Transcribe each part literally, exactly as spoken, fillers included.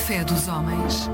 fé dos homens.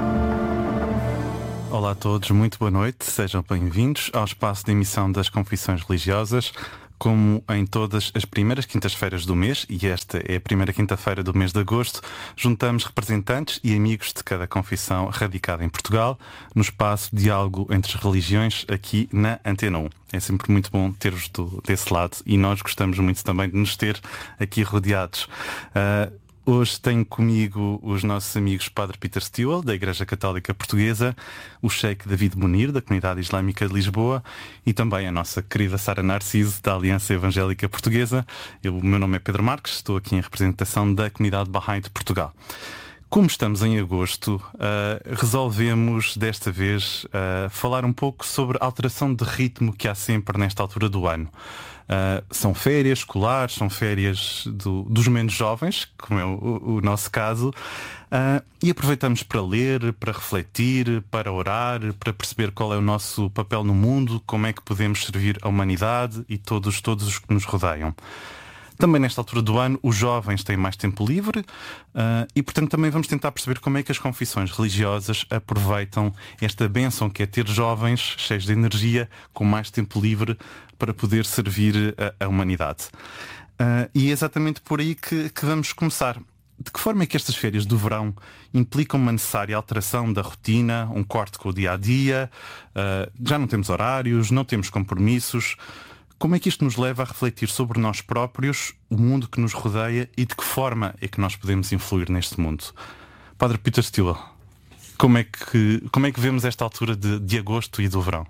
Olá a todos, muito boa noite, sejam bem-vindos ao espaço de emissão das Confissões Religiosas. Como em todas as primeiras quintas-feiras do mês, e esta é a primeira quinta-feira do mês de agosto, juntamos representantes e amigos de cada confissão radicada em Portugal, no espaço Diálogo entre as Religiões, aqui na Antena um. É sempre muito bom ter-vos do, desse lado e nós gostamos muito também de nos ter aqui rodeados. Uh, Hoje tenho comigo os nossos amigos Padre Peter Stewell, da Igreja Católica Portuguesa, o Sheikh David Munir, da Comunidade Islâmica de Lisboa, e também a nossa querida Sara Narciso, da Aliança Evangélica Portuguesa. Eu, o meu nome é Pedro Marques, estou aqui em representação da Comunidade Bahá'í de Portugal. Como estamos em agosto, uh, resolvemos desta vez uh, falar um pouco sobre a alteração de ritmo que há sempre nesta altura do ano. Uh, são férias escolares, são férias do, dos menos jovens, como é o, o nosso caso, uh, e aproveitamos para ler, para refletir, para orar, para perceber qual é o nosso papel no mundo, como é que podemos servir a humanidade e todos, todos os que nos rodeiam. Também nesta altura do ano os jovens têm mais tempo livre uh, e portanto também vamos tentar perceber como é que as confissões religiosas aproveitam esta bênção que é ter jovens cheios de energia, com mais tempo livre para poder servir a, a humanidade. Uh, e é exatamente por aí que, que vamos começar. De que forma é que estas férias do verão implicam uma necessária alteração da rotina, um corte com o dia-a-dia, uh, já não temos horários, não temos compromissos. Como é que isto nos leva a refletir sobre nós próprios, o mundo que nos rodeia e de que forma é que nós podemos influir neste mundo? Padre Peter Stewell, como é que, como é que vemos esta altura de, de agosto e do verão?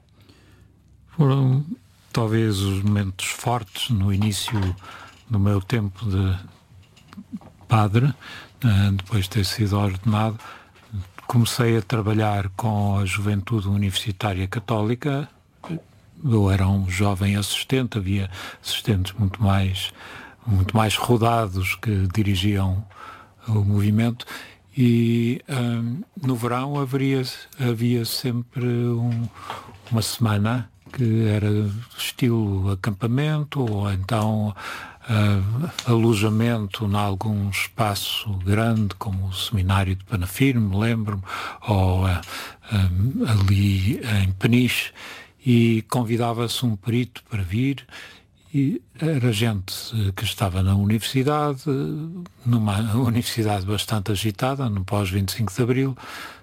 Foram talvez os momentos fortes no início do meu tempo de padre, depois de ter sido ordenado. Comecei a trabalhar com a juventude universitária católica. Eu era um jovem assistente, havia assistentes muito mais, muito mais rodados que dirigiam o movimento e hum, no verão haveria, havia sempre um, uma semana que era estilo acampamento ou então uh, alojamento em algum espaço grande como o Seminário de Panafirme, lembro-me, ou uh, um, ali em Peniche. E convidava-se um perito para vir, e era gente que estava na universidade, numa universidade bastante agitada, no pós vinte e cinco de Abril,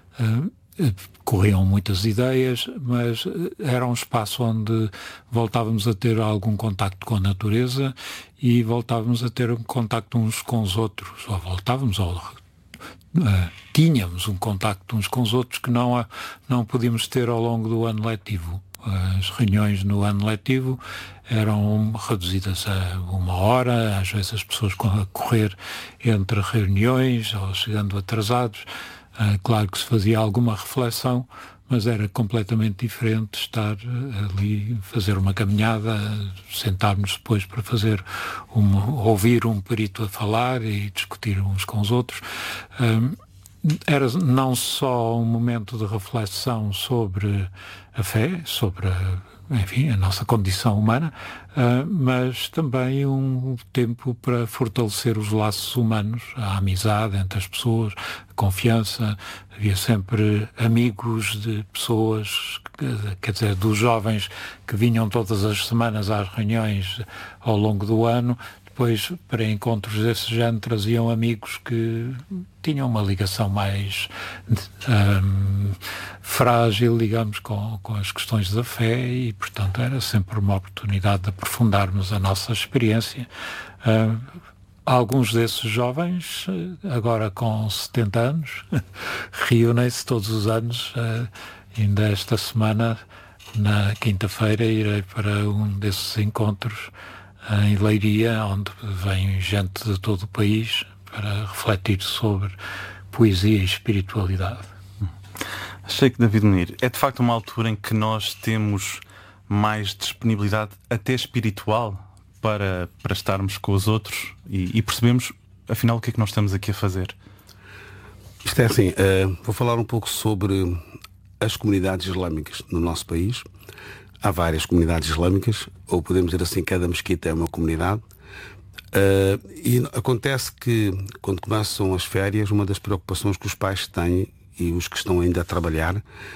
corriam muitas ideias, mas era um espaço onde voltávamos a ter algum contacto com a natureza e voltávamos a ter um contacto uns com os outros, ou voltávamos ao Uh, tínhamos um contacto uns com os outros que não, não podíamos ter ao longo do ano letivo. As reuniões no ano letivo eram reduzidas a uma hora, às vezes as pessoas a correr entre reuniões ou chegando atrasados. Uh, claro que se fazia alguma reflexão, mas era completamente diferente estar ali, fazer uma caminhada, sentar-nos depois para fazer um, ouvir um perito a falar e discutir uns com os outros. Um, era não só um momento de reflexão sobre a fé, sobre a, enfim, a nossa condição humana, uh, mas também um tempo para fortalecer os laços humanos, a amizade entre as pessoas, a confiança. Havia sempre amigos de pessoas, quer dizer, dos jovens que vinham todas as semanas às reuniões ao longo do ano. Depois, para encontros desse género, traziam amigos que tinham uma ligação mais um, frágil, digamos, com, com as questões da fé e, portanto, era sempre uma oportunidade de aprofundarmos a nossa experiência. Uh, alguns desses jovens, agora com setenta anos, reúnem-se todos os anos. Uh, ainda esta semana, na quinta-feira, irei para um desses encontros em Leiria, onde vem gente de todo o país para refletir sobre poesia e espiritualidade. Sheikh David Munir, é de facto uma altura em que nós temos mais disponibilidade até espiritual para, para estarmos com os outros e, e percebemos afinal o que é que nós estamos aqui a fazer? Isto é assim, uh, vou falar um pouco sobre as comunidades islâmicas no nosso país. Há várias comunidades islâmicas, ou podemos dizer assim, cada mesquita é uma comunidade. Uh, e acontece que quando começam as férias, uma das preocupações que os pais têm, e os que estão ainda a trabalhar,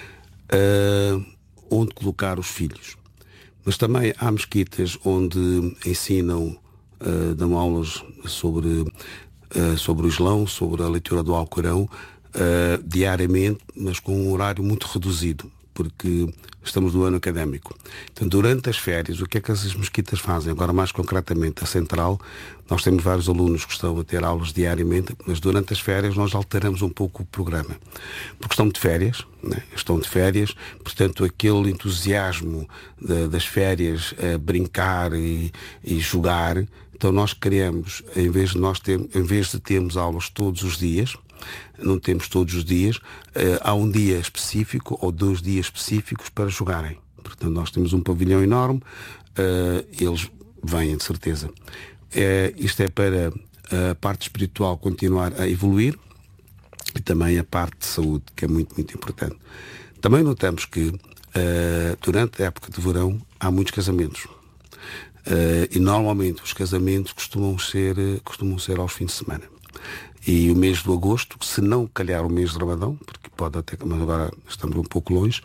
uh, onde colocar os filhos. Mas também há mesquitas onde ensinam, uh, dão aulas sobre, uh, sobre o Islão, sobre a leitura do Alcorão, uh, diariamente, mas com um horário muito reduzido, porque estamos no ano académico. Então, durante as férias, o que é que as mesquitas fazem? Agora, mais concretamente, a Central, nós temos vários alunos que estão a ter aulas diariamente, mas durante as férias nós alteramos um pouco o programa. Porque estão de férias, né? estão de férias, portanto, aquele entusiasmo de, das férias, a brincar e, e jogar, então nós queremos, em vez de, nós ter, em vez de termos aulas todos os dias, não temos todos os dias, uh, há um dia específico ou dois dias específicos para jogarem. Portanto, nós temos um pavilhão enorme, uh, eles vêm de certeza. Uh, isto é para a parte espiritual continuar a evoluir e também a parte de saúde, que é muito, muito importante. Também notamos que uh, durante a época de verão há muitos casamentos. Uh, e normalmente os casamentos costumam ser, costumam ser aos fins de semana. E o mês de agosto, se não calhar o mês de Ramadão, porque pode até, mas agora estamos um pouco longe,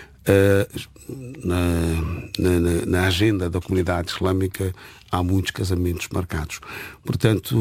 uh, na, na, na agenda da comunidade islâmica há muitos casamentos marcados. Portanto,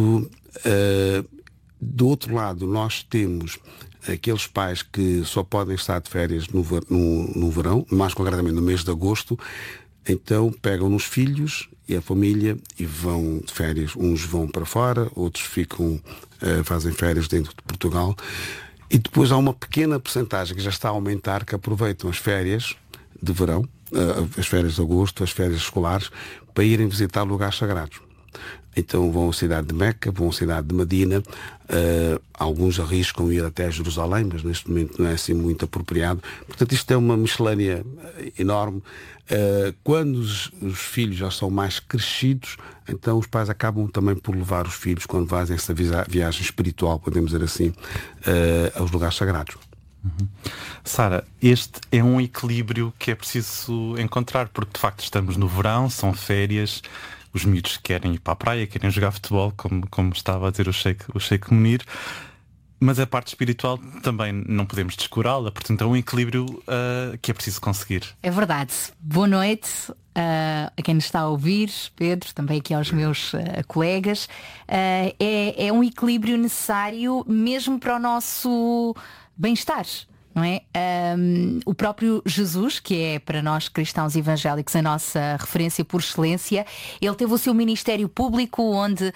uh, do outro lado, nós temos aqueles pais que só podem estar de férias no, no, no verão, mais concretamente no mês de agosto, então pegam nos filhos e a família e vão de férias. Uns vão para fora, outros ficam, uh, fazem férias dentro de Portugal. E depois há uma pequena percentagem que já está a aumentar, que aproveitam as férias de verão, uh, as férias de agosto, as férias escolares, para irem visitar lugares sagrados. Então vão à cidade de Meca, vão à cidade de Medina, uh, alguns arriscam ir até Jerusalém, mas neste momento não é assim muito apropriado. Portanto, isto é uma miscelânea enorme. Uh, quando os, os filhos já são mais crescidos, então os pais acabam também por levar os filhos, quando fazem essa viagem espiritual, podemos dizer assim, uh, aos lugares sagrados. Uhum. Sara, este é um equilíbrio que é preciso encontrar, porque de facto estamos no verão, são férias, os miúdos querem ir para a praia, querem jogar futebol, como, como estava a dizer o Sheikh, o Sheikh Munir, mas a parte espiritual também não podemos descurá-la, portanto é um equilíbrio uh, que é preciso conseguir. É verdade. Boa noite uh, a quem nos está a ouvir, Pedro, também aqui aos meus uh, colegas. Uh, é, é um equilíbrio necessário mesmo para o nosso bem-estar. Não é? Um, o próprio Jesus, que é para nós cristãos evangélicos a nossa referência por excelência, ele teve o seu ministério público onde uh,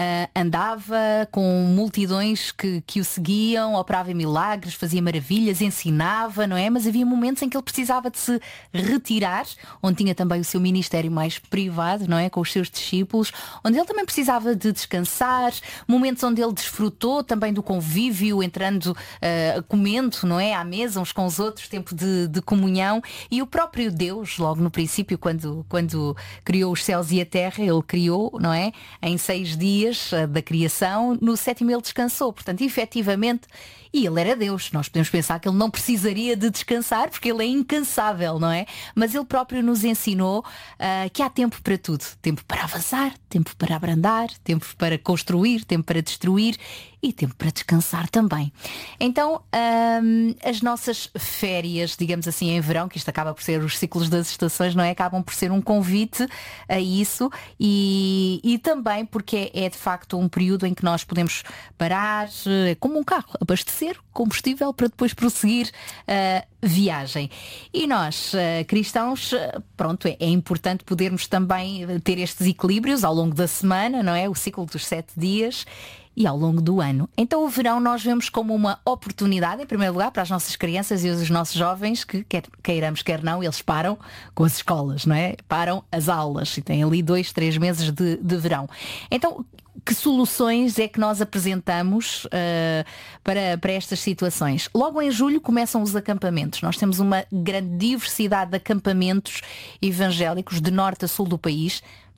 andava com multidões que, que o seguiam, operava milagres, fazia maravilhas, ensinava, não é? Mas havia momentos em que ele precisava de se retirar, onde tinha também o seu ministério mais privado, não é? Com os seus discípulos, onde ele também precisava de descansar, momentos onde ele desfrutou também do convívio, entrando, uh, comendo, não é? À mesa uns com os outros, tempo de, de comunhão. E o próprio Deus, logo no princípio, quando, quando criou os céus e a terra, ele criou, não é? Em seis dias da criação, no sétimo ele descansou. Portanto, efetivamente, e ele era Deus. Nós podemos pensar que ele não precisaria de descansar, porque ele é incansável, não é? Mas ele próprio nos ensinou uh, que há tempo para tudo. Tempo para avançar, tempo para abrandar, tempo para construir, tempo para destruir e tempo para descansar também. Então, um, as nossas férias, digamos assim, em verão, que isto acaba por ser os ciclos das estações, não é? Acabam por ser um convite a isso e, e também porque é, é de facto um período em que nós podemos parar, como um carro, abastecer combustível para depois prosseguir a uh, viagem. E nós, uh, cristãos, uh, pronto, é, é importante podermos também ter estes equilíbrios ao longo da semana, não é? O ciclo dos sete dias e ao longo do ano. Então o verão nós vemos como uma oportunidade, em primeiro lugar, para as nossas crianças e os nossos jovens, que quer queiramos, quer não, eles param com as escolas, não é? Param as aulas e têm ali dois, três meses de, de verão. Então, que soluções é que nós apresentamos uh, para, para estas situações? Logo em julho começam os acampamentos. Nós temos uma grande diversidade de acampamentos evangélicos de norte a sul do país.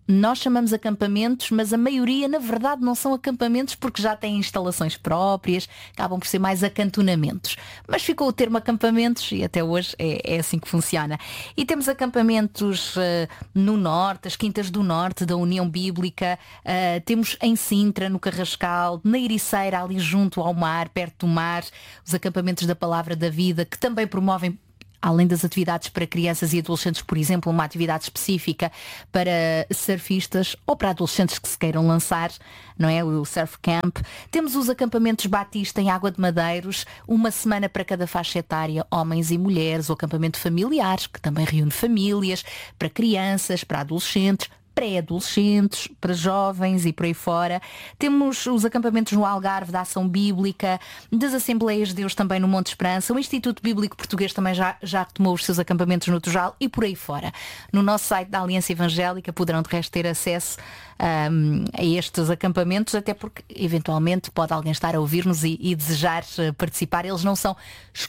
nós chamamos acampamentos, mas a maioria na verdade não são acampamentos porque já têm instalações próprias, acabam por ser mais acantonamentos. Mas ficou o termo acampamentos e até hoje é, é assim que funciona. E temos acampamentos uh, no Norte, as Quintas do Norte da União Bíblica, uh, temos em Sintra, no Carrascal, na Ericeira, ali junto ao mar, perto do mar, os acampamentos da Palavra da Vida, que também promovem, além das atividades para crianças e adolescentes, por exemplo, uma atividade específica para surfistas ou para adolescentes que se queiram lançar, não é? O Surf Camp. Temos os acampamentos Batista em Água de Madeiros, uma semana para cada faixa etária, homens e mulheres, o acampamento familiar, que também reúne famílias, para crianças, para adolescentes, pré-adolescentes, para jovens e por aí fora. Temos os acampamentos no Algarve da Ação Bíblica, das Assembleias de Deus também no Monte Esperança, o Instituto Bíblico Português também já, já tomou os seus acampamentos no Tujal e por aí fora. No nosso site da Aliança Evangélica poderão de resto ter acesso um, a estes acampamentos, até porque eventualmente pode alguém estar a ouvir-nos e, e desejar participar. Eles não são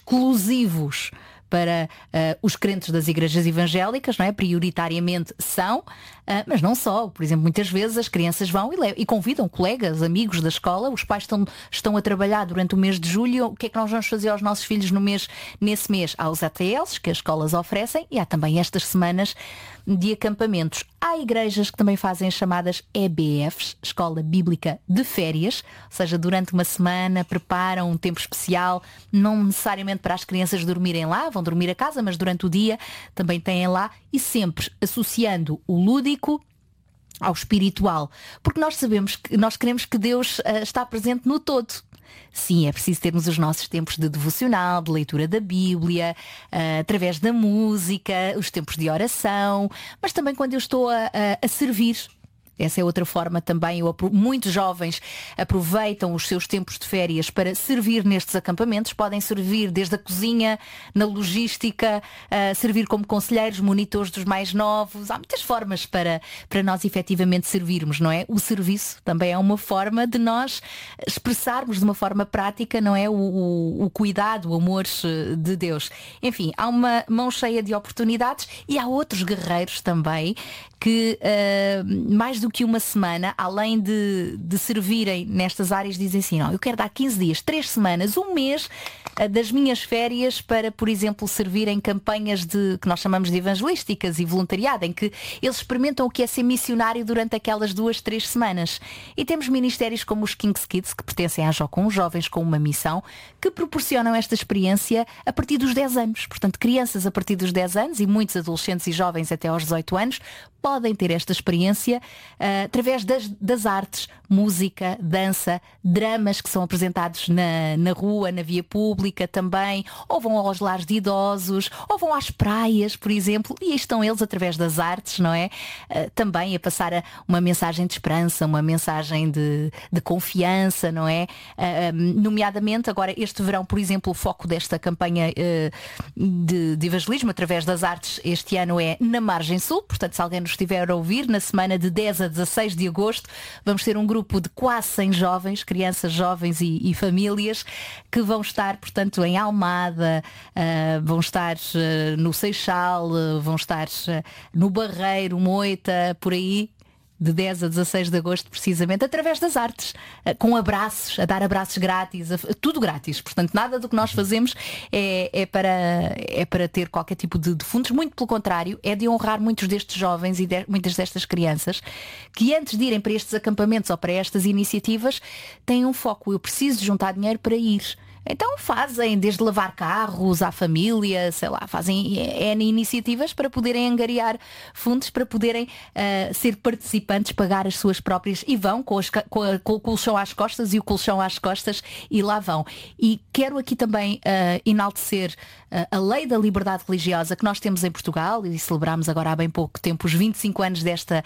exclusivos para uh, os crentes das igrejas evangélicas, não é? Prioritariamente são, uh, mas não só. Por exemplo, muitas vezes as crianças vão e, le- e convidam colegas, amigos da escola, os pais estão, estão a trabalhar durante o mês de julho, o que é que nós vamos fazer aos nossos filhos no mês, nesse mês? Há os A T Ls que as escolas oferecem e há também estas semanas de acampamentos. Há igrejas que também fazem as chamadas E B Fs, Escola Bíblica de Férias, ou seja, durante uma semana preparam um tempo especial, não necessariamente para as crianças dormirem lá, vão dormir a casa, mas durante o dia também têm lá, e sempre associando o lúdico ao espiritual, porque nós sabemos que nós queremos que Deus uh, está presente no todo. Sim, é preciso termos os nossos tempos de devocional, de leitura da Bíblia, uh, através da música, os tempos de oração, mas também quando eu estou a, a, a servir. Essa é outra forma também. Eu, muitos jovens aproveitam os seus tempos de férias para servir nestes acampamentos. Podem servir desde a cozinha, na logística, uh, servir como conselheiros, monitores dos mais novos. Há muitas formas para, para nós efetivamente servirmos, não é? O serviço também é uma forma de nós expressarmos de uma forma prática, não é? O, o, o cuidado, o amor de Deus. Enfim, há uma mão cheia de oportunidades e há outros guerreiros também que uh, mais do que uma semana, além de, de servirem nestas áreas, dizem assim, não, eu quero dar quinze dias, três semanas, um mês uh, das minhas férias para, por exemplo, servir em campanhas de, que nós chamamos de evangelísticas e voluntariado, em que eles experimentam o que é ser missionário durante aquelas duas, três semanas. E temos ministérios como os King's Kids, que pertencem à Jocum, jovens com uma missão, que proporcionam esta experiência a partir dos dez anos. Portanto, crianças a partir dos dez anos e muitos adolescentes e jovens até aos dezoito anos podem ter esta experiência uh, através das, das artes, música, dança, dramas que são apresentados na, na rua, na via pública também, ou vão aos lares de idosos, ou vão às praias, por exemplo, e aí estão eles através das artes, não é? Uh, também a passar a uma mensagem de esperança, uma mensagem de, de confiança, não é? Uh, nomeadamente, agora este verão, por exemplo, o foco desta campanha uh, de, de evangelismo através das artes este ano é na Margem Sul, portanto, se alguém nos estiver a ouvir, na semana de dez a dezasseis de agosto vamos ter um grupo de quase cem jovens, crianças, jovens e, e famílias que vão estar, portanto, em Almada, uh, vão estar uh, no Seixal, uh, vão estar uh, no Barreiro, Moita, por aí, de dez a dezasseis de agosto, precisamente, através das artes, com abraços, a dar abraços grátis, tudo grátis. Portanto, nada do que nós fazemos é, é, para, é para ter qualquer tipo de, de fundos, muito pelo contrário, é de honrar muitos destes jovens e de, muitas destas crianças que antes de irem para estes acampamentos ou para estas iniciativas têm um foco, eu preciso juntar dinheiro para ir. Então fazem, desde lavar carros à família, sei lá, fazem N iniciativas para poderem angariar fundos, para poderem uh, ser participantes, pagar as suas próprias, e vão com, as, com, a, com o colchão às costas e o colchão às costas e lá vão. E quero aqui também uh, enaltecer uh, a lei da liberdade religiosa que nós temos em Portugal, e celebramos agora há bem pouco tempo os vinte e cinco anos desta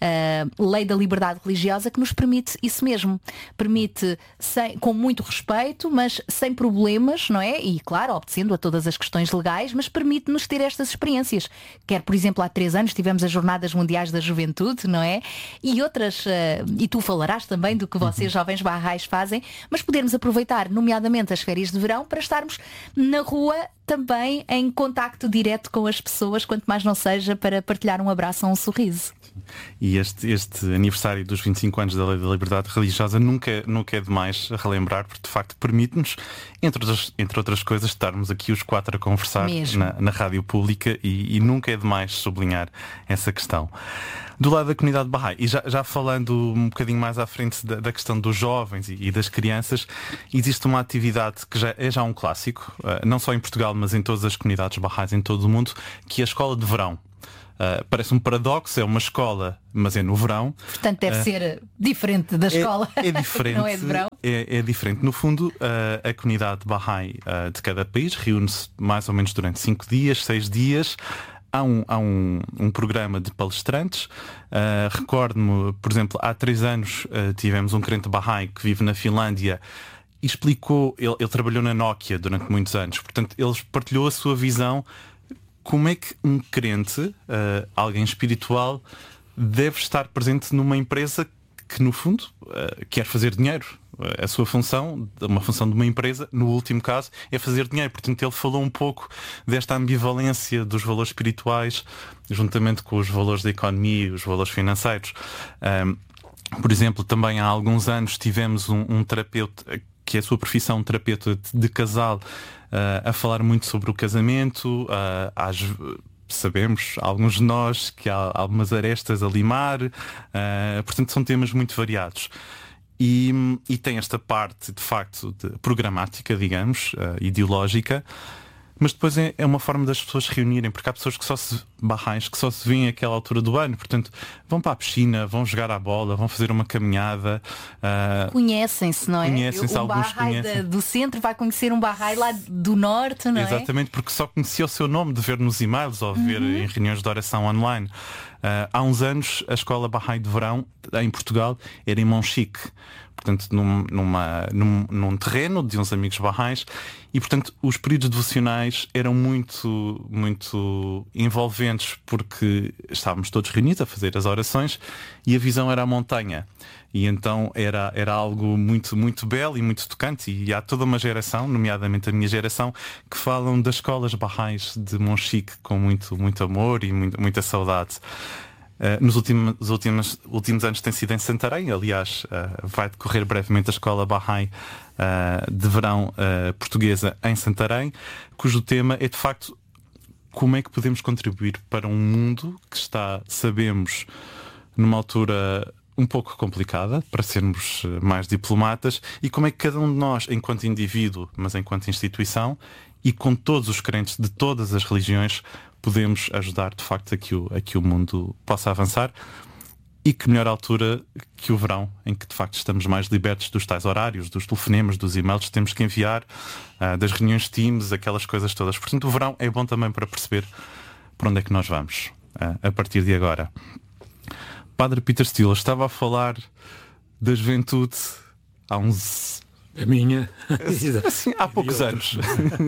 uh, lei da liberdade religiosa, que nos permite isso mesmo. Permite, sem, com muito respeito, mas sem problemas, não é? E claro, obedecendo a todas as questões legais, mas permite-nos ter estas experiências. Quer, por exemplo, há três anos tivemos as Jornadas Mundiais da Juventude, não é? E outras, uh, e tu falarás também do que vocês, jovens barrais, fazem, mas podermos aproveitar, nomeadamente as férias de verão, para estarmos na rua também em contacto direto com as pessoas, quanto mais não seja para partilhar um abraço ou um sorriso. E este, este aniversário dos vinte e cinco anos da Lei da Liberdade Religiosa nunca, nunca é demais a relembrar, porque de facto permite-nos, entre outras, entre outras coisas, estarmos aqui os quatro a conversar na, na rádio pública e, e nunca é demais sublinhar essa questão. Do lado da comunidade Bahá'í, e já, já falando um bocadinho mais à frente da, da questão dos jovens e, e das crianças, existe uma atividade que já é já um clássico, uh, não só em Portugal, mas em todas as comunidades Bahá'ís em todo o mundo, que é a escola de verão. Uh, parece um paradoxo, é uma escola, mas é no verão. Portanto deve uh, ser diferente da escola. É, é diferente. Não é de verão. É, é diferente. No fundo, uh, a comunidade Bahá'í uh, de cada país reúne-se mais ou menos durante cinco dias, seis dias. Há um, há um, um programa de palestrantes. Uh, Recordo-me, por exemplo, há três anos uh, tivemos um crente Bahá'í que vive na Finlândia e explicou, ele, ele trabalhou na Nokia durante muitos anos, portanto ele partilhou a sua visão. Como é que um crente, uh, alguém espiritual, deve estar presente numa empresa que, no fundo, uh, quer fazer dinheiro? A sua função, uma função de uma empresa, no último caso, é fazer dinheiro. Portanto, ele falou um pouco desta ambivalência dos valores espirituais, juntamente com os valores da economia e os valores financeiros. Um, por exemplo, também há alguns anos tivemos um, um terapeuta, que é a sua profissão, um terapeuta de, de casal, uh, a falar muito sobre o casamento. Uh, às, sabemos, alguns de nós, que há algumas arestas a limar. Uh, portanto, são temas muito variados. E, e tem esta parte, de facto, de programática, digamos, uh, ideológica, mas depois é, é uma forma das pessoas se reunirem, porque há pessoas que só se Bahá'ís, que só se vêem àquela altura do ano, portanto vão para a piscina, vão jogar à bola, vão fazer uma caminhada. Uh, conhecem-se, não é? Conhecem-se, alguns conhecem. Do centro vai conhecer um Bahá'í lá do norte, não é? Exatamente, porque só conhecia o seu nome de ver nos e-mails ou uhum. ver em reuniões de oração online. Uh, há uns anos a escola Bahá'í de verão em Portugal era em Monchique, portanto num, numa, num, num terreno de uns amigos Bahá'ís, e portanto os períodos devocionais eram muito, muito envolventes, porque estávamos todos reunidos a fazer as orações e a visão era a montanha. E então era, era algo muito, muito belo e muito tocante. E há toda uma geração, nomeadamente a minha geração, que falam das escolas Bahá'ís de Monchique com muito, muito amor e muito, muita saudade. Uh, nos últimos, últimos, últimos anos tem sido em Santarém. Aliás, uh, vai decorrer brevemente a escola Bahá'í uh, de verão uh, portuguesa em Santarém, cujo tema é de facto como é que podemos contribuir para um mundo que está, sabemos, numa altura um pouco complicada, para sermos mais diplomatas, e como é que cada um de nós, enquanto indivíduo, mas enquanto instituição, e com todos os crentes de todas as religiões, podemos ajudar de facto a que o, a que o mundo possa avançar. E que melhor altura que o verão, em que de facto estamos mais libertos dos tais horários, dos telefonemas, dos e-mails que temos que enviar, uh, das reuniões Teams, aquelas coisas todas. Portanto, o verão é bom também para perceber para onde é que nós vamos uh, a partir de agora. Padre Peter Steele estava a falar da juventude há uns... A minha? Assim, há poucos anos.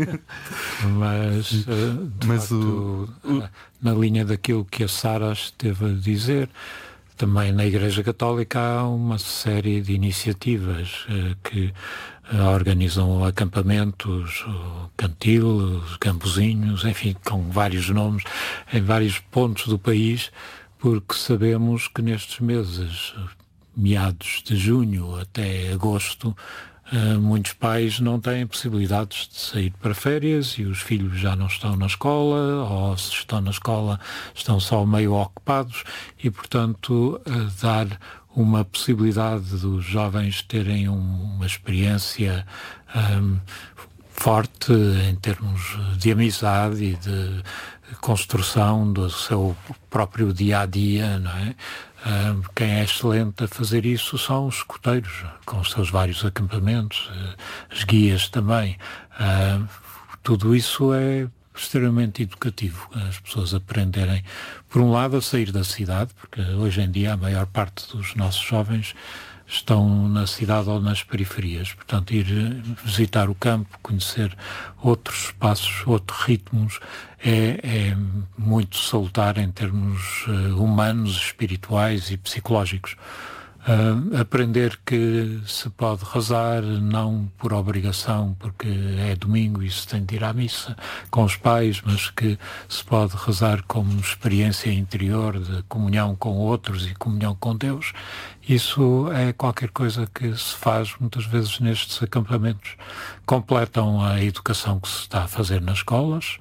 Mas, uh, de Mas facto, o, o... na linha daquilo que a Sara esteve a dizer, também na Igreja Católica há uma série de iniciativas uh, que uh, organizam acampamentos, o Cantil, os Campozinhos, enfim, com vários nomes, em vários pontos do país, porque sabemos que nestes meses, meados de junho até agosto, Uh, muitos pais não têm possibilidades de sair para férias e os filhos já não estão na escola, ou se estão na escola estão só meio ocupados, e portanto uh, dar uma possibilidade dos jovens terem um, uma experiência um, forte em termos de amizade e de construção do seu próprio dia-a-dia, não é? Uh, quem é excelente a fazer isso são os escoteiros, com os seus vários acampamentos, uh, as guias também. Uh, tudo isso é extremamente educativo, as pessoas aprenderem, por um lado, a sair da cidade, porque hoje em dia a maior parte dos nossos jovens estão na cidade ou nas periferias, portanto ir visitar o campo, conhecer outros espaços, outros ritmos, é, é muito salutar em termos uh, humanos, espirituais e psicológicos. Uh, aprender que se pode rezar, não por obrigação, porque é domingo e se tem de ir à missa com os pais, mas que se pode rezar como experiência interior de comunhão com outros e comunhão com Deus. Isso é qualquer coisa que se faz muitas vezes nestes acampamentos. Completam a educação que se está a fazer nas escolas.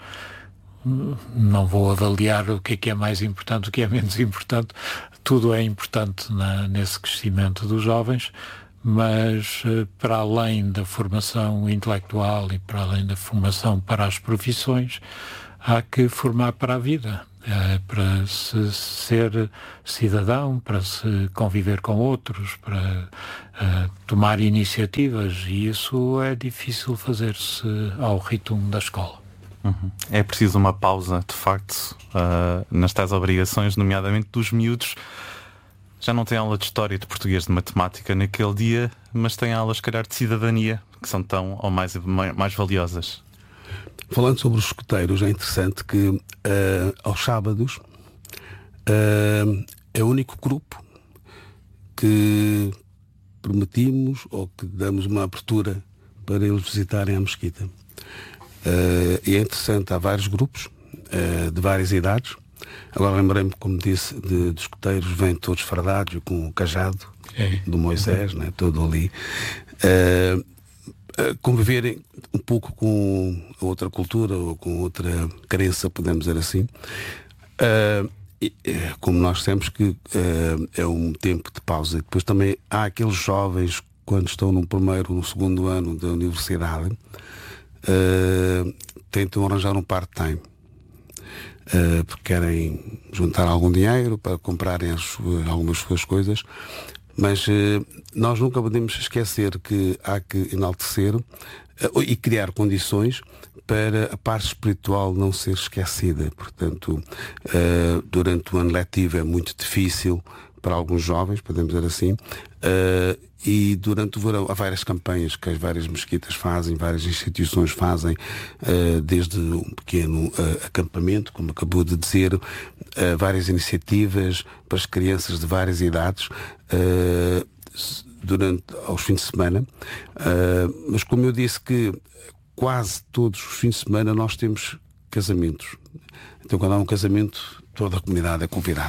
Não vou avaliar o que é que é mais importante, o que é menos importante. Tudo é importante na, nesse crescimento dos jovens, mas para além da formação intelectual e para além da formação para as profissões, há que formar para a vida, é, para se ser cidadão, para se conviver com outros, para é, tomar iniciativas, e isso é difícil fazer-se ao ritmo da escola. Uhum. É preciso uma pausa, de facto, uh, nas tais obrigações, nomeadamente dos miúdos. Já não têm aula de história e de português, de matemática naquele dia, mas têm aulas, se calhar, de cidadania, que são tão ou mais, mais valiosas. Falando sobre os escuteiros, é interessante que uh, aos sábados uh, é o único grupo que permitimos ou que damos uma abertura para eles visitarem a mesquita. Uh, e é interessante, há vários grupos uh, de várias idades. Agora lembrei-me, como disse, de, de escuteiros, vêm todos fardados com o cajado é. do Moisés, né, todo ali. Uh, uh, conviverem um pouco com outra cultura ou com outra crença, podemos dizer assim. Uh, e, como nós temos que uh, é um tempo de pausa. E depois também há aqueles jovens, quando estão no primeiro ou no segundo ano da universidade, uh, tentam arranjar um part-time. Uh, porque querem juntar algum dinheiro para comprarem as suas, algumas suas coisas, mas uh, nós nunca podemos esquecer que há que enaltecer uh, e criar condições para a parte espiritual não ser esquecida. Portanto, uh, durante o ano letivo é muito difícil para alguns jovens, podemos dizer assim, uh, e durante o verão há várias campanhas que as várias mesquitas fazem, várias instituições fazem, uh, desde um pequeno uh, acampamento, como acabou de dizer, uh, várias iniciativas para as crianças de várias idades, uh, durante aos fins de semana, uh, mas como eu disse que quase todos os fins de semana nós temos casamentos. Então quando há um casamento, toda a comunidade é convidada.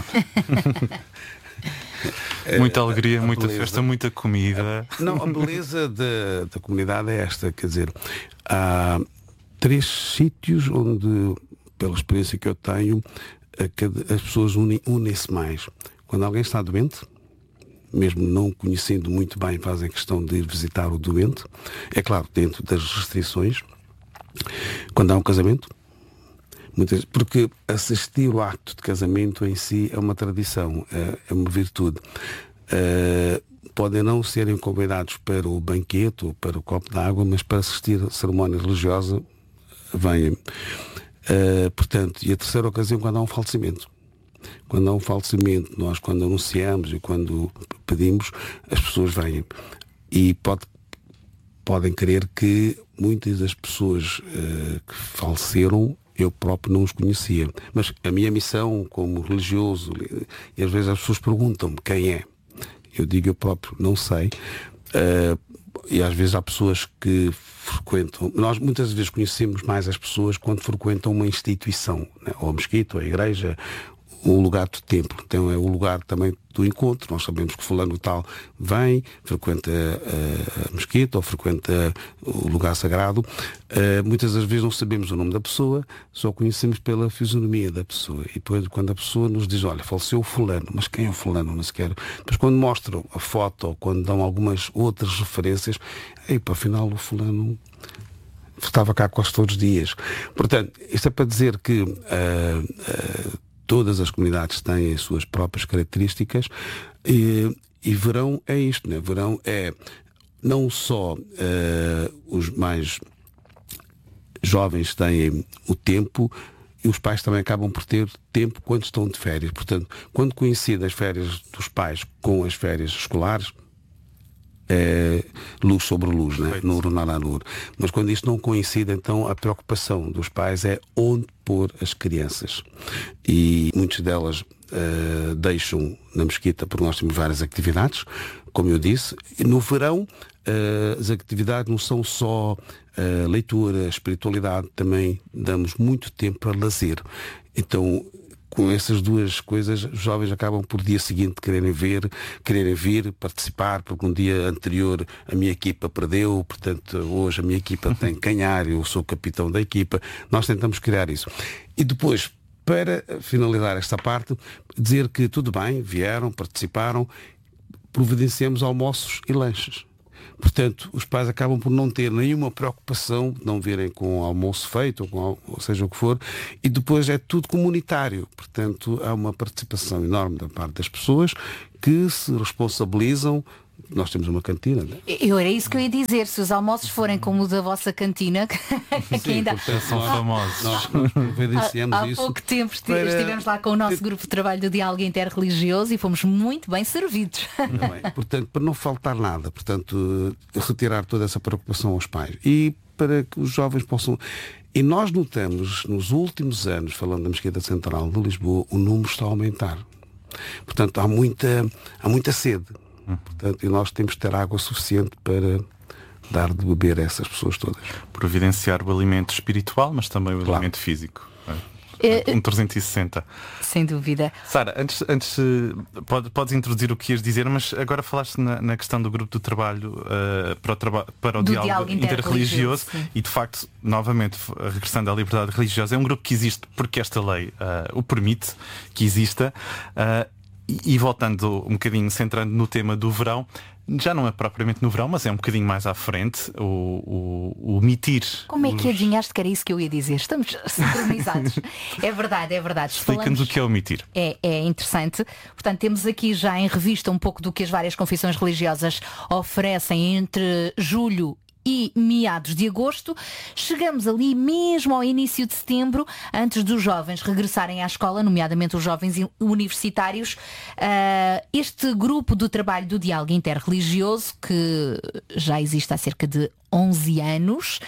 Muita alegria, muita festa, muita comida. Não, a beleza da, da comunidade é esta, quer dizer, há três sítios onde, pela experiência que eu tenho, as pessoas unem, unem-se mais. Quando alguém está doente, mesmo não conhecendo muito bem, fazem questão de ir visitar o doente, é claro, dentro das restrições. Quando há um casamento, muitas, porque assistir ao acto de casamento em si é uma tradição, é, é uma virtude. Uh, podem não serem convidados para o banquete ou para o copo de água, mas para assistir a cerimónia religiosa venham. Uh, portanto, e a terceira ocasião, quando há um falecimento. Quando há um falecimento, nós quando anunciamos e quando pedimos, as pessoas vêm. E pode, podem crer que muitas das pessoas uh, que faleceram, eu próprio não os conhecia. Mas a minha missão como religioso, e às vezes as pessoas perguntam-me quem é. Eu digo eu próprio não sei. Uh, e às vezes há pessoas que frequentam. Nós muitas vezes conhecemos mais as pessoas quando frequentam uma instituição, né? Ou a mesquita, ou a igreja, o lugar do templo. Então é o lugar também do encontro. Nós sabemos que fulano tal vem, frequenta a, a mesquita ou frequenta o lugar sagrado. Uh, muitas das vezes não sabemos o nome da pessoa, só conhecemos pela fisionomia da pessoa. E depois quando a pessoa nos diz, olha, faleceu o fulano, mas quem é o fulano? Não sequer. Depois quando mostram a foto ou quando dão algumas outras referências, ei, para afinal o fulano estava cá quase todos os dias. Portanto, isto é para dizer que uh, uh, todas as comunidades têm as suas próprias características e, e verão é isto, né? Verão é não só uh, os mais jovens têm o tempo, e os pais também acabam por ter tempo quando estão de férias. Portanto, quando coincide as férias dos pais com as férias escolares, é luz sobre luz, né? Nur na nur. Mas quando isto não coincide, então a preocupação dos pais é onde pôr as crianças. E muitas delas uh, deixam na mesquita, porque nós temos várias atividades, como eu disse. E no verão, uh, as atividades não são só uh, leitura, espiritualidade, também damos muito tempo para lazer. Então, com essas duas coisas, os jovens acabam por dia seguinte quererem ver, quererem vir, participar, porque um dia anterior a minha equipa perdeu, portanto hoje a minha equipa tem que ganhar, eu sou o capitão da equipa. Nós tentamos criar isso. E depois, para finalizar esta parte, dizer que tudo bem, vieram, participaram, providenciamos almoços e lanches. Portanto, os pais acabam por não ter nenhuma preocupação de não virem com o almoço feito, ou, com, ou seja o que for, e depois é tudo comunitário. Portanto, há uma participação enorme da parte das pessoas que se responsabilizam. Nós temos uma cantina, né? Eu era isso que eu ia dizer. Se os almoços forem como o da vossa cantina, que Sim, ainda portanto, são famosos. Nós, nós providenciamos há, há isso. pouco tempo esti- para... estivemos lá com o nosso grupo de trabalho do Diálogo Interreligioso e fomos muito bem servidos. Bem, portanto, para não faltar nada, portanto, retirar toda essa preocupação aos pais e para que os jovens possam. E nós notamos nos últimos anos, falando da Mesquita Central de Lisboa, o número está a aumentar. Portanto, há muita, há muita sede. Portanto, e nós temos que ter água suficiente para dar de beber a essas pessoas todas. Providenciar o alimento espiritual, mas também o Claro. alimento físico. É, Um trezentos e sessenta. Sem dúvida. Sara, antes, antes eh, pode, podes introduzir o que ias dizer, mas agora falaste na, na questão do grupo do trabalho uh, para o, traba- para o Do diálogo, diálogo interreligioso, interreligioso, e de facto, novamente, f- regressando à liberdade religiosa, é um grupo que existe porque esta lei uh, o permite que exista. Uh, e, e voltando um bocadinho, centrando no tema do verão, já não é propriamente no verão, mas é um bocadinho mais à frente, o, o, o mitir. Como é que os... adivinhaste que era isso que eu ia dizer? Estamos sincronizados. É verdade, é verdade. Explica-nos Falamos- o que é o mitir. É, é interessante. Portanto, temos aqui já em revista um pouco do que as várias confissões religiosas oferecem entre julho e meados de agosto. Chegamos ali mesmo ao início de setembro, antes dos jovens regressarem à escola, nomeadamente os jovens universitários. Uh, este grupo do trabalho do diálogo interreligioso, que já existe há cerca de onze anos,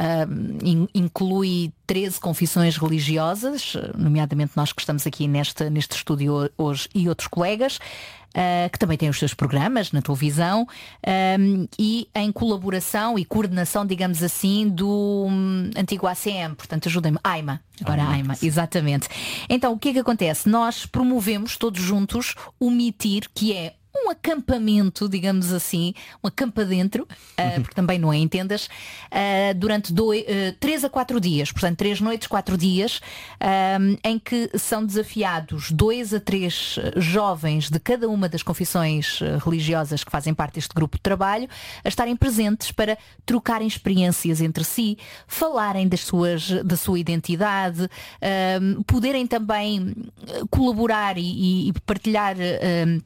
uh, in- inclui treze confissões religiosas, nomeadamente nós que estamos aqui neste, neste estúdio hoje e outros colegas, Uh, que também tem os seus programas na televisão, um, e em colaboração e coordenação, digamos assim, do um, antigo A C M, portanto ajudem-me, AIMA, agora AIMA, AIMA, sim. exatamente. Então o que é que acontece? Nós promovemos todos juntos o MITIR, que é um acampamento, digamos assim, um acampa dentro, uh, porque também não é, entendas, uh, durante dois, uh, três a quatro dias, portanto três noites, quatro dias, um, em que são desafiados dois a três jovens de cada uma das confissões uh, religiosas que fazem parte deste grupo de trabalho a estarem presentes para trocarem experiências entre si, falarem das suas, da sua identidade, um, poderem também uh, colaborar e, e partilhar um,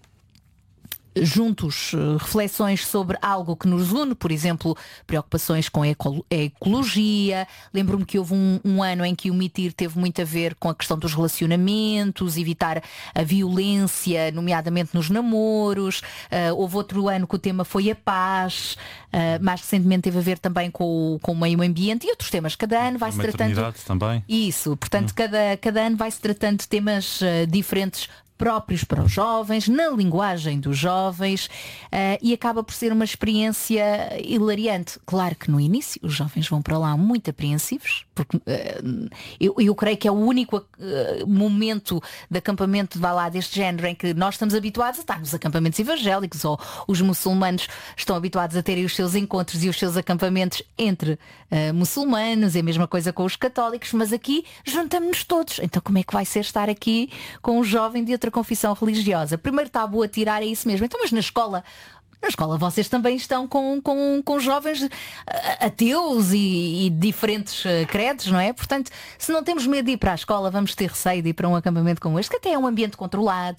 juntos uh, reflexões sobre algo que nos une, por exemplo, preocupações com a, eco- a ecologia. Lembro-me que houve um, um ano em que o MITIR teve muito a ver com a questão dos relacionamentos, evitar a violência, nomeadamente nos namoros. Uh, houve outro ano que o tema foi a paz. Uh, mais recentemente teve a ver também com o, com o meio ambiente e outros temas. Cada ano vai-se A tratando... maternidade também. Isso, portanto, cada, cada ano vai-se tratando de temas uh, diferentes, próprios para os jovens, na linguagem dos jovens, uh, e acaba por ser uma experiência hilariante. Claro que no início os jovens vão para lá muito apreensivos, porque uh, eu, eu creio que é o único uh, momento de acampamento, vá lá, deste género em que nós estamos habituados a estar nos acampamentos evangélicos, ou os muçulmanos estão habituados a terem os seus encontros e os seus acampamentos entre uh, muçulmanos, é a mesma coisa com os católicos, mas aqui juntamos-nos todos. Então como é que vai ser estar aqui com um jovem de outra confissão religiosa? Primeiro tabu a tirar é isso mesmo. Então, mas na escola, na escola vocês também estão com, com, com jovens uh, ateus e, e diferentes uh, credos, não é? Portanto, se não temos medo de ir para a escola, vamos ter receio de ir para um acampamento como este, que até é um ambiente controlado.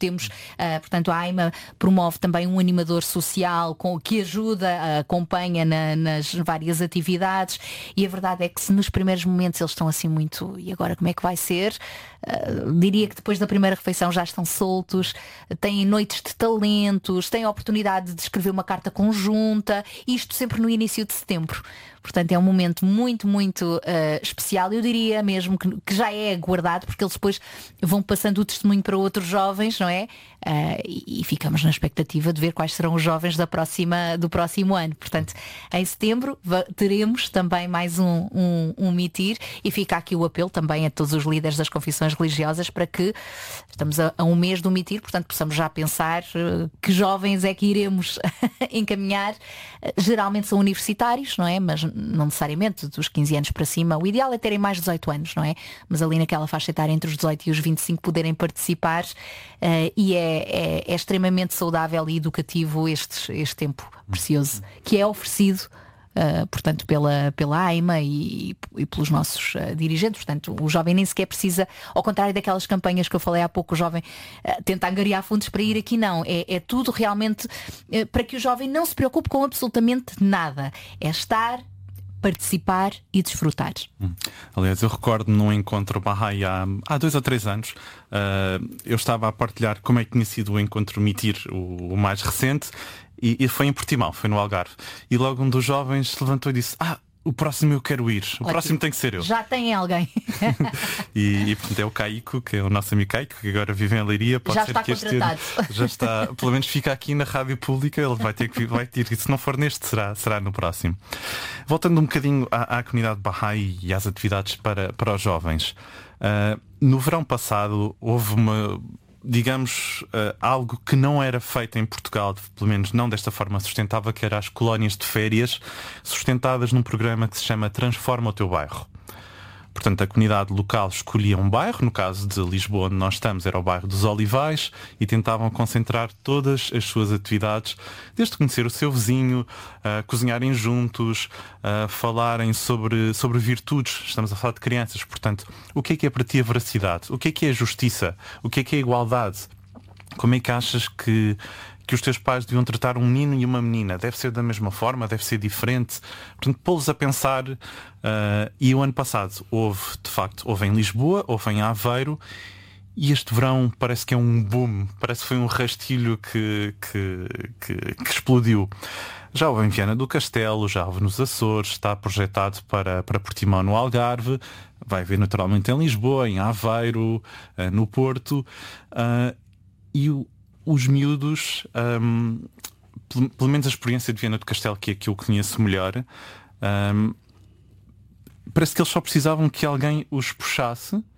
temos, uh, portanto, a AIMA promove também um animador social com, que ajuda, uh, acompanha na, nas várias atividades, e a verdade é que se nos primeiros momentos eles estão assim muito, e agora como é que vai ser? Uh, diria que depois da primeira refeição já estão soltos, têm noites de talentos, têm a oportunidade de escrever uma carta conjunta, isto sempre no início de setembro. Portanto, é um momento muito, muito uh, especial. Eu diria mesmo que, que já é aguardado, porque eles depois vão passando o testemunho para outros jovens, não é? Uh, e, e ficamos na expectativa de ver quais serão os jovens da próxima, do próximo ano. Portanto, em setembro teremos também mais um, um, um mitir, e fica aqui o apelo também a todos os líderes das confissões religiosas para que, estamos a, a um mês do mitir, portanto possamos já pensar uh, que jovens é que iremos encaminhar. Uh, geralmente são universitários, não é? Mas não necessariamente dos quinze anos para cima. O ideal é terem mais de dezoito anos, não é? Mas ali naquela faixa etária entre os dezoito e os vinte e cinco poderem participar, uh, e é, é, é extremamente saudável e educativo este, este tempo precioso que é oferecido Uh, portanto pela, pela AIMA e, e pelos nossos uh, dirigentes. Portanto, o jovem nem sequer precisa, ao contrário daquelas campanhas que eu falei há pouco, o jovem uh, tenta angariar fundos para ir aqui. Não, é, é tudo realmente uh, para que o jovem não se preocupe com absolutamente nada. É estar, participar e desfrutar. Hum. Aliás, eu recordo num encontro Bahá'í há, há dois ou três anos, uh, eu estava a partilhar como é que tinha sido o encontro Mitir, o, o mais recente, e, e foi em Portimão, foi no Algarve. E logo um dos jovens se levantou e disse: ah, o próximo eu quero ir, o Ótimo. próximo tem que ser eu. Já tem alguém. e, e portanto é o Caico, que é o nosso amigo Caico, que agora vive em Leiria. Pode já ser está que este ano, já está, pelo menos fica aqui na rádio pública. Ele vai ter que vai ter, e se não for neste, será, será no próximo. Voltando um bocadinho à, à comunidade Bahá'í e às atividades para, para os jovens. Uh, no verão passado houve uma, digamos, uh, algo que não era feito em Portugal, pelo menos não desta forma sustentável, que era as colónias de férias, sustentadas num programa que se chama Transforma o Teu Bairro. Portanto, a comunidade local escolhia um bairro, no caso de Lisboa, onde nós estamos, era o bairro dos Olivais, e tentavam concentrar todas as suas atividades, desde conhecer o seu vizinho, uh, cozinharem juntos, uh, falarem sobre, sobre virtudes. Estamos a falar de crianças, portanto, o que é que é para ti a veracidade? O que é que é a justiça? O que é que é a igualdade? Como é que achas que, que os teus pais deviam tratar um menino e uma menina? Deve ser da mesma forma? Deve ser diferente? Portanto, pô-los a pensar. Uh, e o ano passado houve, de facto, houve em Lisboa, houve em Aveiro, e este verão parece que é um boom, parece que foi um rastilho que, que, que, que explodiu. Já houve em Viana do Castelo, já houve nos Açores, está projetado para, para Portimão, no Algarve, vai haver naturalmente em Lisboa, em Aveiro, uh, no Porto, uh, e o, os miúdos, um, pelo, pelo menos a experiência de Viana do Castelo, que é que eu conheço melhor, um, parece que eles só precisavam que alguém os puxasse uh,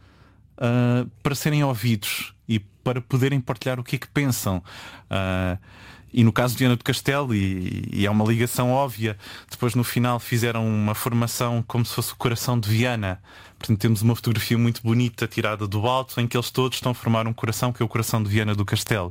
para serem ouvidos e para poderem partilhar o que é que pensam. Uh, e no caso de Viana do Castelo, e, e é uma ligação óbvia, depois no final fizeram uma formação como se fosse o coração de Viana. Portanto, temos uma fotografia muito bonita tirada do alto, em que eles todos estão a formar um coração, que é o coração de Viana do Castelo.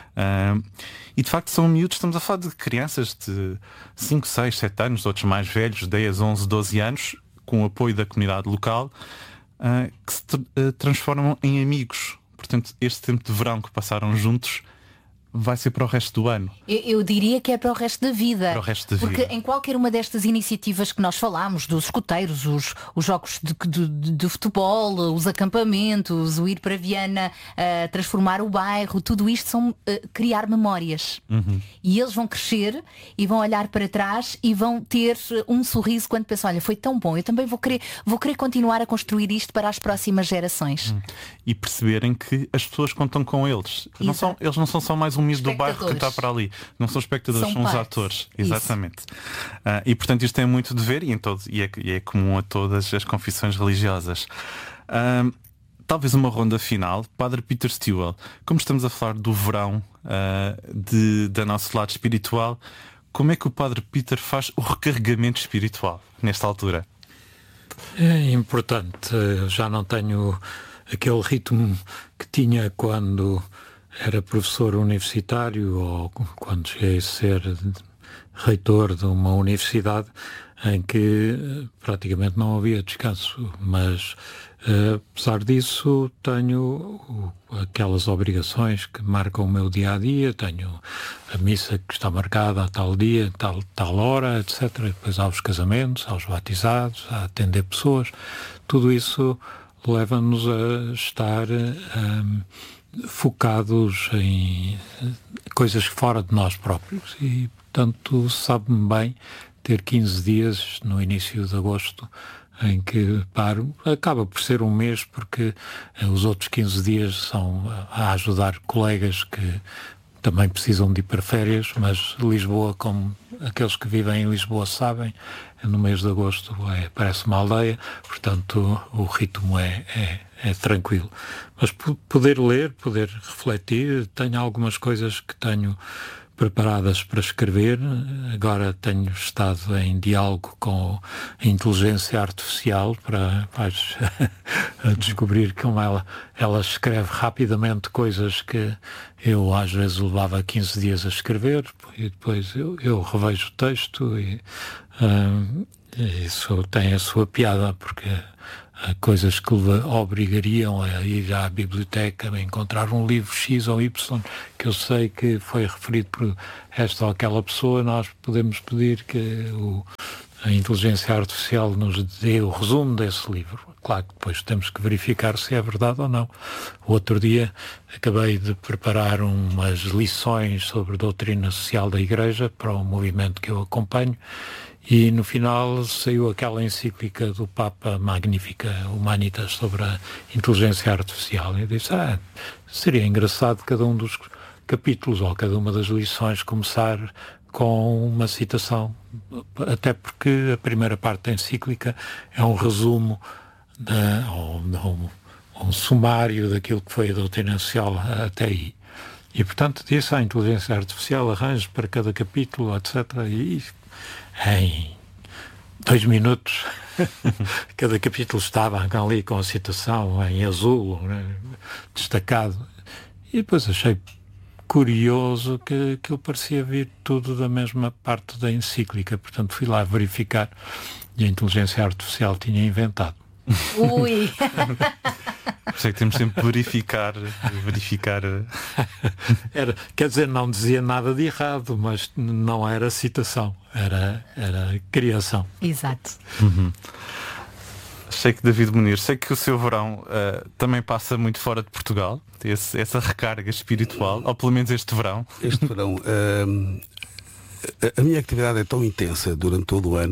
Uh, e de facto são miúdos, estamos a falar de crianças de cinco, seis, sete anos, outros mais velhos, dez, onze, doze anos, com o apoio da comunidade local, uh, que se tra- uh, transformam em amigos. Portanto, este tempo de verão que passaram juntos vai ser para o resto do ano. Eu, eu diria que é para o resto da vida. Para o resto da Porque vida. em qualquer uma destas iniciativas que nós falámos, dos escuteiros, os, os jogos de, de, de futebol, os acampamentos, o ir para Viana, uh, transformar o bairro, tudo isto são uh, criar memórias. Uhum. E eles vão crescer e vão olhar para trás e vão ter um sorriso quando pensam: olha, foi tão bom, eu também vou querer, vou querer continuar a construir isto para as próximas gerações. Uhum. E perceberem que as pessoas contam com eles. Não são, eles não são só mais um miúdo do bairro que está para ali. Não são espectadores, são, são os atores. Exatamente. Uh, e portanto isto tem muito de ver, e, em todo, e, é, e é comum a todas as confissões religiosas. Uh, talvez uma ronda final. Padre Peter Stewell, como estamos a falar do verão, uh, de, da nosso lado espiritual, como é que o Padre Peter faz o recarregamento espiritual nesta altura? É importante. Eu já não tenho aquele ritmo que tinha quando era professor universitário ou quando cheguei a ser reitor de uma universidade. em que praticamente não havia descanso, mas uh, apesar disso tenho o, aquelas obrigações que marcam o meu dia-a-dia, tenho a missa que está marcada a tal dia, tal, tal hora, etcétera. Depois há os casamentos, há os batizados, a atender pessoas, tudo isso leva-nos a estar um, focados em coisas fora de nós próprios e, portanto, sabe-me bem ter quinze dias no início de agosto em que paro. Acaba por ser um mês porque os outros quinze dias são a ajudar colegas que também precisam de ir para férias, mas Lisboa, como aqueles que vivem em Lisboa sabem, no mês de agosto é, parece uma aldeia, portanto o ritmo é, é, é tranquilo. Mas poder ler, poder refletir, tenho algumas coisas que tenho preparadas para escrever. Agora tenho estado em diálogo com a inteligência artificial para, para descobrir como ela, ela escreve rapidamente coisas que eu às vezes levava quinze dias a escrever e depois eu, eu revejo o texto e uh, isso tem a sua piada, porque há coisas que obrigariam a ir à biblioteca, a encontrar um livro X ou Y que eu sei que foi referido por esta ou aquela pessoa, nós podemos pedir que o, a inteligência artificial nos dê o resumo desse livro. Claro que depois temos que verificar se é verdade ou não. O outro dia acabei de preparar umas lições sobre a doutrina social da Igreja para o movimento que eu acompanho. E no final saiu aquela encíclica do Papa Magnífica Humanitas sobre a inteligência artificial. E eu disse, ah, seria engraçado cada um dos capítulos ou cada uma das lições começar com uma citação. Até porque a primeira parte da encíclica é um resumo, de, ou, ou um sumário daquilo que foi a doutrina social até aí. E portanto disse, a inteligência artificial arranja para cada capítulo, etcétera. E em dois minutos cada capítulo estava ali com a citação em azul, né, destacado. E depois achei curioso que, que eu parecia vir tudo da mesma parte da encíclica, portanto fui lá verificar e a inteligência artificial tinha inventado. Ui! Sei que temos sempre que verificar, verificar. Era, quer dizer, não dizia nada de errado, mas não era citação, era, era criação. Exato. Uhum. Sei que David Munir, sei que o seu verão uh, também passa muito fora de Portugal, esse, essa recarga espiritual, ou pelo menos este verão. Este verão, uh, a minha atividade é tão intensa durante todo o ano,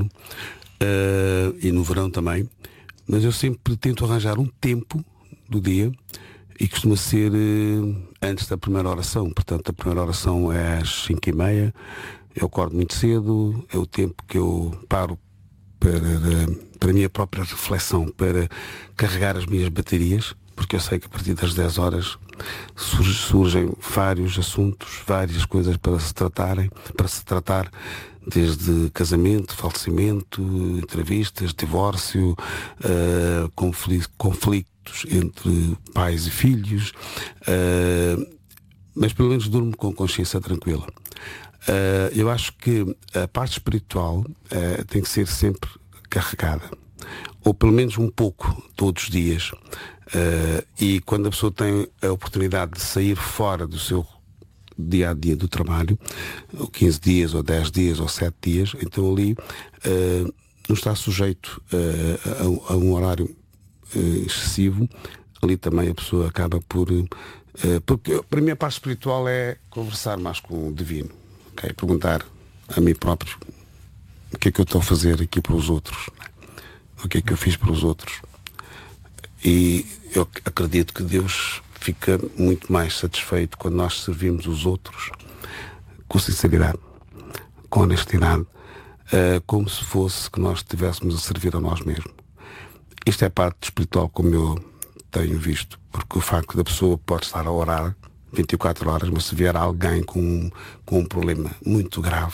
uh, e no verão também, mas eu sempre tento arranjar um tempo do dia e costuma ser uh, antes da primeira oração. Portanto, a primeira oração é às cinco e meia, eu acordo muito cedo, é o tempo que eu paro para, para a minha própria reflexão, para carregar as minhas baterias, porque eu sei que a partir das dez horas surge, surgem vários assuntos, várias coisas para se tratarem, para se tratar, desde casamento, falecimento, entrevistas, divórcio, uh, conflito, conflitos entre pais e filhos, uh, mas pelo menos durmo com consciência tranquila. Uh, eu acho que a parte espiritual uh, tem que ser sempre carregada, ou pelo menos um pouco todos os dias, uh, e quando a pessoa tem a oportunidade de sair fora do seu dia a dia do trabalho, ou quinze dias, ou dez dias, ou sete dias, então ali uh, não está sujeito uh, a, a um horário uh, excessivo. Ali também a pessoa acaba por uh, porque para mim a parte espiritual é conversar mais com o divino, okay? Perguntar a mim próprio o que é que eu estou a fazer aqui para os outros, né? O que é que eu fiz para os outros, e eu acredito que Deus fica muito mais satisfeito quando nós servimos os outros com sinceridade, com honestidade, uh, como se fosse que nós estivéssemos a servir a nós mesmos. Isto é parte espiritual, como eu tenho visto, porque o facto da pessoa pode estar a orar vinte e quatro horas, mas se vier alguém com, com um problema muito grave,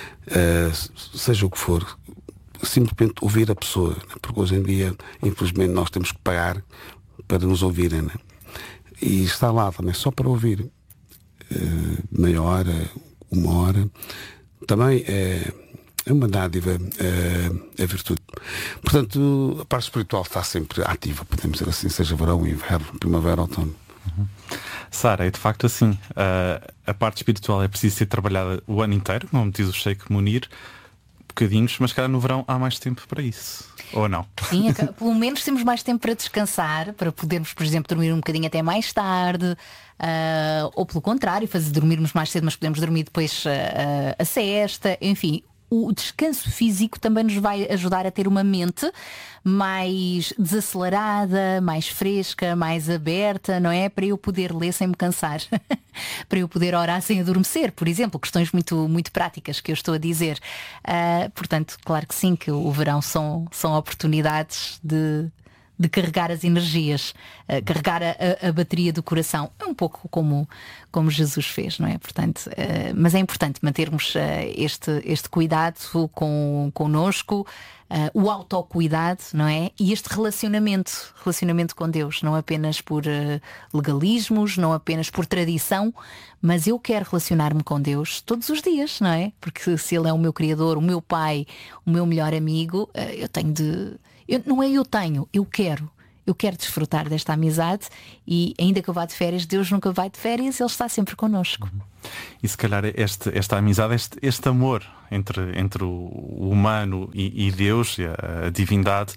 uh, seja o que for, simplesmente ouvir a pessoa, né? Porque hoje em dia, infelizmente, nós temos que pagar para nos ouvirem, né? E estar lá também só para ouvir, uh, meia hora, uma hora, também é, é uma dádiva uh, a virtude. Portanto, a parte espiritual está sempre ativa, podemos dizer assim, seja verão, inverno, primavera, outono. Uhum. Sara, é de facto assim, uh, a parte espiritual é preciso ser trabalhada o ano inteiro, como diz o Sheikh Munir, bocadinhos, mas calhar no verão há mais tempo para isso, ou não? Sim, pelo menos temos mais tempo para descansar, para podermos, por exemplo, dormir um bocadinho até mais tarde, uh, ou pelo contrário, fazer dormirmos mais cedo, mas podemos dormir depois uh, uh, a siesta, enfim. O descanso físico também nos vai ajudar a ter uma mente mais desacelerada, mais fresca, mais aberta, não é? Para eu poder ler sem me cansar. Para eu poder orar sem adormecer, por exemplo. Questões muito, muito práticas que eu estou a dizer. Uh, portanto, claro que sim, que o verão são, são oportunidades de... de carregar as energias, uh, carregar a, a bateria do coração. É um pouco como, como Jesus fez, não é? Portanto, uh, mas é importante mantermos uh, este, este cuidado com, connosco, uh, o autocuidado, não é? E este relacionamento, relacionamento com Deus, não apenas por uh, legalismos, não apenas por tradição, mas eu quero relacionar-me com Deus todos os dias, não é? Porque se Ele é o meu Criador, o meu Pai, o meu melhor amigo, uh, eu tenho de... Eu, não é eu tenho, eu quero. Eu quero desfrutar desta amizade e ainda que eu vá de férias, Deus nunca vai de férias, Ele está sempre connosco. E se calhar este, esta amizade, este, este amor entre, entre o humano e, e Deus, e a, a divindade,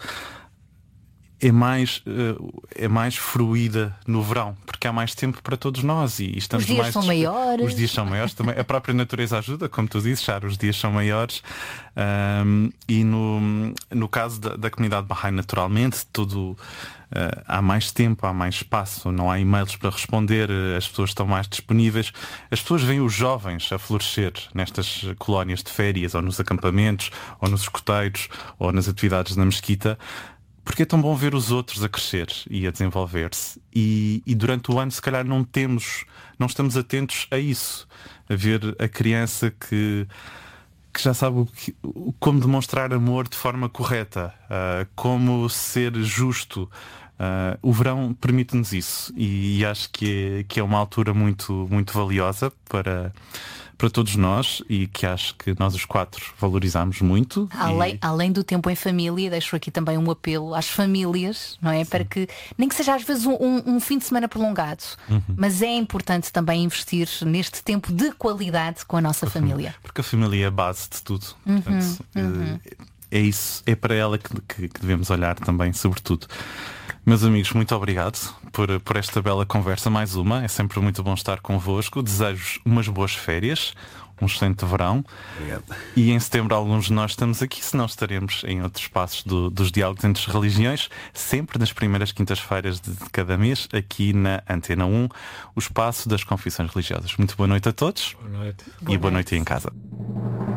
é mais, é mais fruída no verão, porque há mais tempo para todos nós e estamos os dias mais são maiores. Os dias são maiores também. A própria natureza ajuda, como tu dizes, Charo, os dias são maiores. Um, e no, no caso da, da comunidade Bahá'í, naturalmente, tudo, uh, há mais tempo, há mais espaço, não há e-mails para responder, as pessoas estão mais disponíveis. As pessoas veem os jovens a florescer nestas colónias de férias, ou nos acampamentos, ou nos escoteiros, ou nas atividades na mesquita. Porque é tão bom ver os outros a crescer e a desenvolver-se. E, e durante o ano, se calhar, não temos, não estamos atentos a isso. A ver a criança que, que já sabe o que, como demonstrar amor de forma correta, uh, como ser justo. Uh, o verão permite-nos isso. E, e acho que é, que é uma altura muito, muito valiosa para... para todos nós e que acho que nós os quatro valorizamos muito. Além, e... além do tempo em família, deixo aqui também um apelo às famílias, não é? Sim. Para que, nem que seja às vezes um, um, um fim de semana prolongado, uhum. mas é importante também investir neste tempo de qualidade com a nossa porque família. Porque a família é a base de tudo. Uhum, Portanto, uhum. É isso, é para ela que, que, que devemos olhar também, sobretudo. Meus amigos, muito obrigado por, por esta bela conversa, mais uma. É sempre muito bom estar convosco. Desejo umas boas férias, um excelente verão. Obrigado. E em setembro alguns de nós estamos aqui, se não estaremos em outros espaços do, dos diálogos entre as religiões, sempre nas primeiras quintas-feiras de, de cada mês, aqui na Antena um, o espaço das confissões religiosas. Muito boa noite a todos. Boa noite. E boa noite aí em casa.